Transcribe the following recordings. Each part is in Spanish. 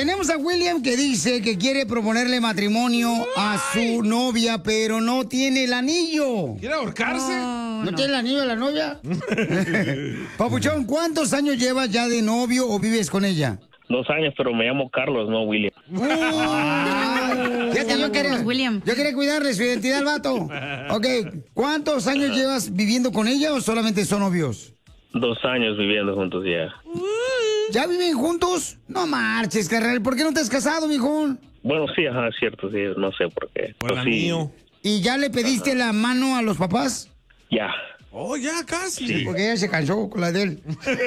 Tenemos a William que dice que quiere proponerle matrimonio a su novia, pero no tiene el anillo. ¿Quiere ahorcarse? ¿No tiene el anillo de la novia? Papuchón, ¿cuántos años llevas ya de novio o vives con ella? 2 años, pero me llamo Carlos, no William. Fíjate, yo quería cuidarle su identidad al vato. Ok, ¿cuántos años llevas viviendo con ella o solamente son novios? 2 años viviendo juntos ya. ¿Ya viven juntos? No marches, carnal. ¿Por qué no te has casado, mijón? Bueno, sí, ajá, cierto, sí, no sé por qué. Por el anillo. ¿Y ya le pediste la mano a los papás? Ya. Oh, ya casi. Sí, porque ella se cansó con la de él.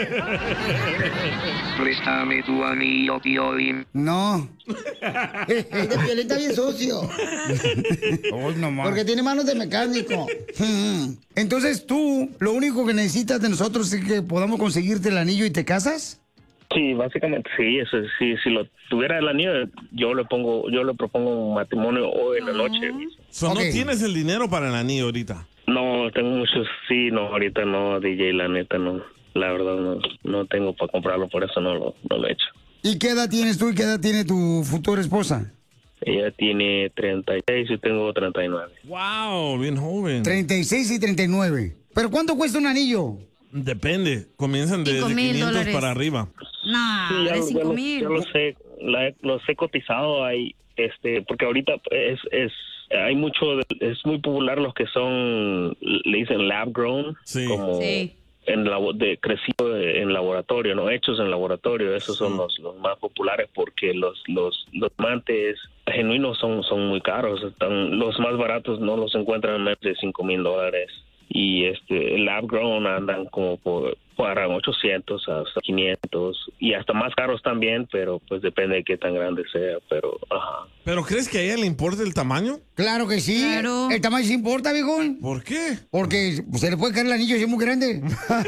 Préstame tu anillo, Piolín. No. El de Piolín está bien sucio. Porque tiene manos de mecánico. Entonces tú, lo único que necesitas de nosotros es que podamos conseguirte el anillo y te casas. Sí, básicamente sí, eso sí, si lo tuviera el anillo, yo le propongo un matrimonio hoy en la noche. ¿No tienes el dinero para el anillo ahorita? No, tengo muchos, sí, no, ahorita no, DJ, la neta no, la verdad no tengo para comprarlo, por eso no lo he hecho. ¿Y qué edad tienes tú y qué edad tiene tu futura esposa? Ella tiene 36 y tengo 39. Wow, bien joven. 36 y 39. ¿Pero cuánto cuesta un anillo? Depende, comienzan de $500 para arriba. No, sí, de 5,000. Yo lo sé, los he cotizado ahí, porque ahorita hay mucho, es muy popular los que son, le dicen lab grown, como crecido en laboratorio, no hechos en laboratorio. Esos son los más populares porque los diamantes genuinos son muy caros. Los más baratos no los encuentran en más de $5,000 y el lab grown andan como para 800 hasta 500 y hasta más caros también, pero pues depende de qué tan grande sea, pero ajá. ¿Pero crees que a ella le importa el tamaño? Claro que sí. Claro. El tamaño sí importa, viejón. ¿Por qué? Porque se le puede caer el anillo si es muy grande.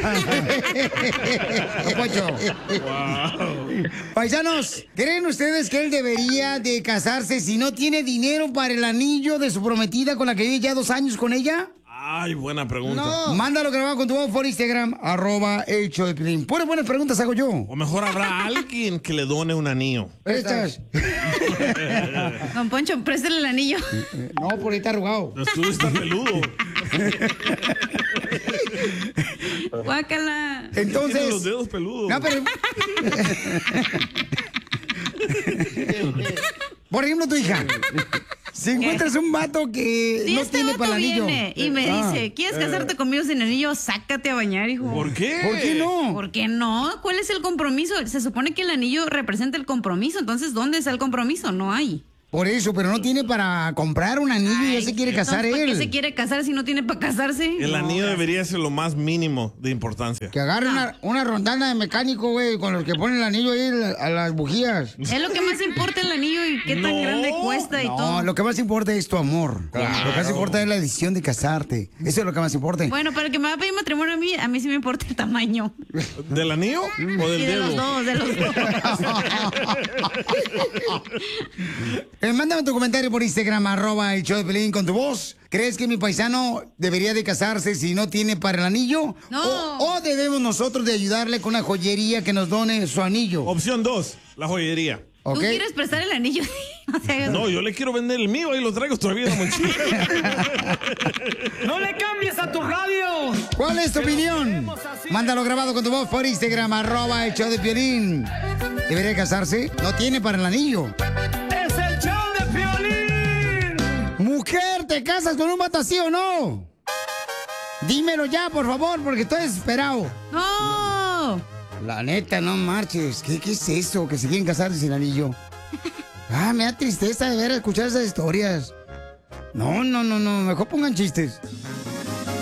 Wow. Paisanos, ¿creen ustedes que él debería de casarse si no tiene dinero para el anillo de su prometida con la que vive ya 2 años con ella? Ay, buena pregunta. No. Mándalo grabado con tu voz por Instagram, @elshowdepiolín. Puras buenas preguntas hago yo. O mejor habrá alguien que le done un anillo. Estas. Don Poncho, préstale el anillo. No, por ahí está arrugado. Tú estás peludo. Guácala. Entonces. Tiene los dedos peludos. No, pero. Por ejemplo, tu hija. Si encuentras un vato que Si no este tiene vato para el anillo. viene y me dice, ¿quieres casarte conmigo sin anillo? Sácate a bañar, hijo. ¿Por qué? ¿Por qué no? ¿Por qué no? ¿Cuál es el compromiso? Se supone que el anillo representa el compromiso. Entonces, ¿dónde está el compromiso? No hay. Por eso, pero no tiene para comprar un anillo y ya se quiere casar ¿Para él. qué se quiere casar si no tiene para casarse? El anillo debería ser lo más mínimo de importancia. Que agarre una rondana de mecánico, güey, con los que ponen el anillo ahí a las bujías. Es lo que más importa el anillo y qué tan grande cuesta y todo. No, lo que más importa es tu amor. Claro. Lo que más importa es la decisión de casarte. Eso es lo que más importa. Bueno, pero el que me va a pedir matrimonio a mí sí me importa el tamaño. ¿Del anillo o del Y de dedo? los dos, de los dos. Mándame tu comentario por Instagram, @elshowdepiolín con tu voz. ¿Crees que mi paisano debería de casarse si no tiene para el anillo? No. ¿O debemos nosotros de ayudarle con una joyería que nos done su anillo? Opción 2, la joyería. ¿Tú ¿Ok? quieres prestar el anillo? No te hagas- No, yo le quiero vender el mío, ahí lo traigo todavía en la mochila. ¡No le cambies a tu radio! ¿Cuál es tu opinión? Mándalo grabado con tu voz por Instagram, @elshowdepiolín. ¿Debería casarse? No tiene para el anillo. ¡Es el show de Piolín! Mujer, ¿te casas con un vato así o no? Dímelo ya, por favor, porque estoy desesperado. ¡No! La neta, no marches. ¿Qué es eso? Que se quieren casar sin anillo. Me da tristeza de ver escuchar esas historias. No. Mejor pongan chistes.